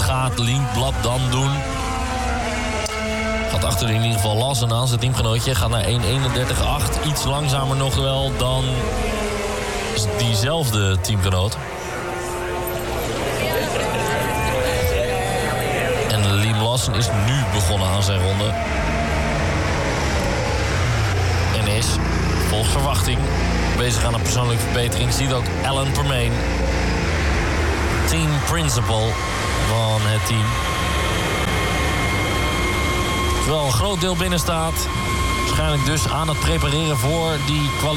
gaat Lindblad dan doen? Gaat achter in ieder geval Lassen aan, zijn teamgenootje. Gaat naar 1.31.8. Iets langzamer nog wel dan diezelfde teamgenoot. En Liam Lawson is nu begonnen aan zijn ronde. En is, volgens verwachting, bezig aan een persoonlijke verbetering. Ziet ook Alan Permain, team principal van het team. Terwijl een groot deel binnen staat. Waarschijnlijk dus aan het prepareren voor die kwalificatie.